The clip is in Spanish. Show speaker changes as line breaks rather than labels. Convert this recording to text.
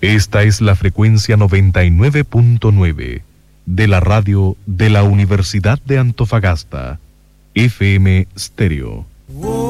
Esta es la frecuencia 99.9 de la radio de la Universidad de Antofagasta, FM Stereo.